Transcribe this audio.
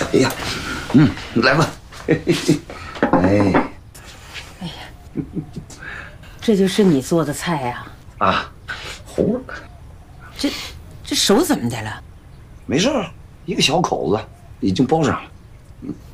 哎呀，来吧。哎， 哎呀，这就是你做的菜呀？ 啊，糊了。 这手怎么的了？ 没事，一个小口子，已经包上了。